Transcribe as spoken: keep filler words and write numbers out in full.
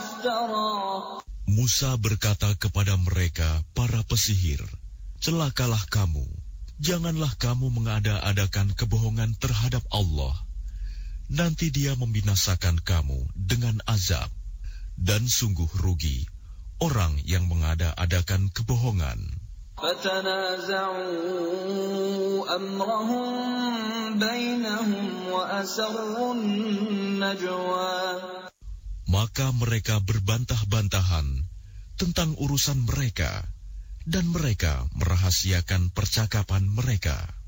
افترى. Musa berkata kepada mereka, para pesihir, celakalah kamu, janganlah kamu mengada-adakan kebohongan terhadap Allah. Nanti Dia membinasakan kamu dengan azab, dan sungguh rugi orang yang mengada-adakan kebohongan. فَتَنَازَعُوا أَمْرَهُمْ بَيْنَهُمْ وَأَسَرُّوا النَّجْوَى. Maka mereka berbantah-bantahan tentang urusan mereka, dan mereka merahasiakan percakapan mereka.